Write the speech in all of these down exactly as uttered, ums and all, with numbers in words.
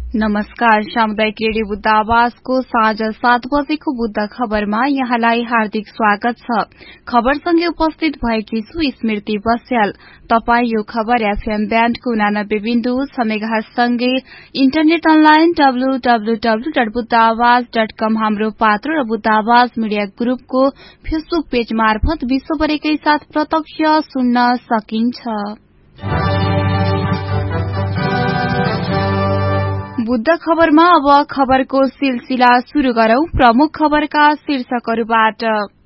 नमस्कार, सामुदायिक रेडियो बुद्ध आवाजको साँझ सात बजेको बुद्ध खबरमा यहाँलाई हार्दिक स्वागत छ। खबरसँगै उपस्थित भएकी छु स्मृति बस्याल। तपाई यो खबर एफएम ब्यान्डको उनानब्बे बिन्दु छ मेगाहर्जसँगै internet online W W W dot Buddha आवाज डट कम हाम्रो पात्र र बुद्ध आवाज मिडिया ग्रुपको फेसबुक पेज मार्फत विश्वभरिकै साथ प्रत्यक्ष सुन्न सकिन्छ। बुद्ध खबरमा अब खबरको सिलसिला शुरू गरौं। प्रमुख खबरका शीर्षकहरूबाट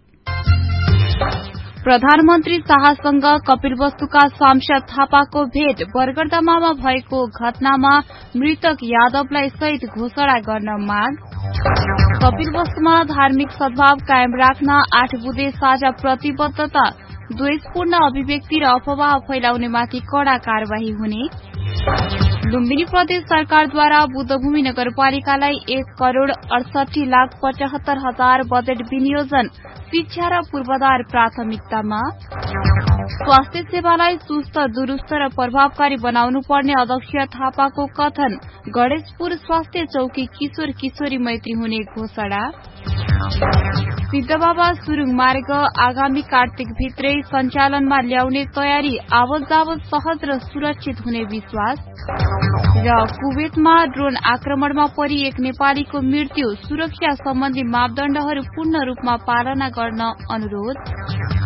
प्रधानमन्त्री शाहसँग कपिलवस्तुका सांसद थापाको भेट। बरगर्दामामा भएको घटनामा मृतक यादवलाई शहीद घोषणा गर्न माग। कपिलवस्तुमा धार्मिक सद्भाव कायम राख्न आठ बुँदे साझा प्रतिबद्धता। द्वेषपूर्ण अभिव्यक्ति र अफवाह फैलाउनेमाथि कड़ा कार्यवाही हुने। लुम्बिनी प्रदेश सरकारद्वारा बुद्धभूमि नगरपालिकालाई एक करोड़ अडसठी लाख पचहत्तर हजार बजेट विनियोजन। शिक्षा र पूर्वाधार प्राथमिकतामा। स्वास्थ्य सेवालाई सुस्त, दुरूस्त र प्रभावकारी बनाउनु पर्ने अध्यक्ष थापाको कथन। गणेशपुर स्वास्थ्य चौकी किशोर किशोरी मैत्री हुने घोषणा। सिद्धबाबा सुरुङ मार्ग आगामी कार्तिक भित्रै सञ्चालनमा ल्याउने तयारी। आवत जावत सहज र सुरक्षित हुने विश्वास। र कुवेतमा ड्रोन आक्रमणमा परि एक नेपालीको मृत्यु। सुरक्षा सम्बन्धी मापदण्डहरू पूर्ण रूपमा पालना गर्न अनुरोध।